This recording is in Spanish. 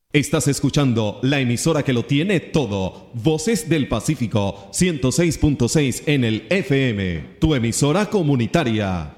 Estás escuchando la emisora que lo tiene todo. Voces del Pacífico 106.6 en el FM. Tu emisora comunitaria.